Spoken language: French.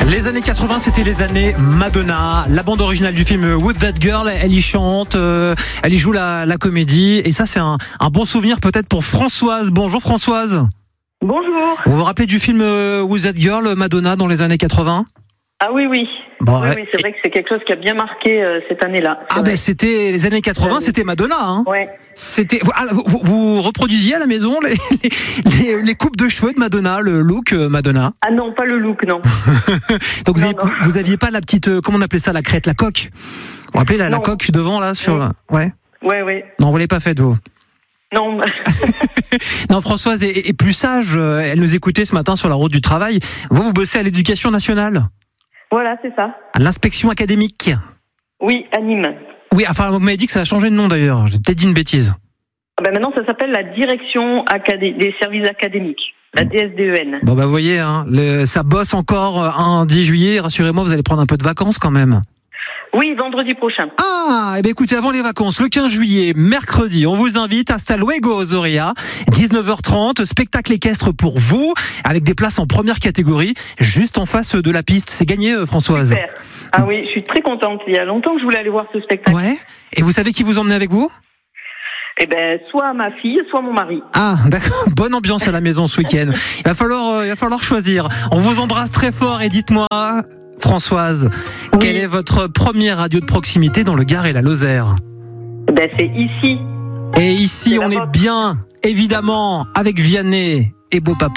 Les années 80, c'était les années Madonna. La bande originale du film Who's That Girl, elle y chante, elle y joue la comédie. Et ça, c'est un bon souvenir peut-être pour Françoise. Bonjour Françoise. Bonjour. Vous vous rappelez du film Who's That Girl, Madonna, dans les années 80 ? Ah oui. Bon, oui, c'est vrai que c'est quelque chose qui a bien marqué cette année-là. C'était les années 80, c'était Madonna, hein. Ouais. C'était vous reproduisiez à la maison les coupes de cheveux de Madonna, le look Madonna. Ah non, pas le look, non. Donc vous aviez pas la petite, comment on appelait ça, la crête, la coque. Vous vous rappelez la coque devant là sur la... Ouais. Non, vous l'avez pas faite vous. Non. Non, Françoise est plus sage. Elle nous écoutait ce matin sur la route du travail. Vous bossez à l'Éducation nationale. Voilà, c'est ça. À l'inspection académique. Oui, à Nîmes. Oui, enfin, vous m'avez dit que ça a changé de nom d'ailleurs. J'ai peut-être dit une bêtise. Maintenant, ça s'appelle la Direction des services académiques, la DSDEN. Bon, vous voyez, hein, ça bosse encore un 10 juillet. Rassurez-moi, vous allez prendre un peu de vacances quand même. Oui, vendredi prochain. Ah, et bien écoutez, avant les vacances, le 15 juillet, mercredi, on vous invite à Hasta Luego Zoria, 19h30, spectacle équestre pour vous, avec des places en première catégorie, juste en face de la piste. C'est gagné, Françoise. Super. Ah oui, je suis très contente. Il y a longtemps que je voulais aller voir ce spectacle. Ouais. Et vous savez qui vous emmenez avec vous ? Eh ben, soit ma fille, soit mon mari. Ah, d'accord. Bonne ambiance à la maison ce week-end. Il va falloir choisir. On vous embrasse très fort et dites-moi, Françoise, quelle est votre première radio de proximité dans le Gard et la Lozère ? Ben, c'est ici. Et ici, on est bien, évidemment, avec Vianney et Beau Papa.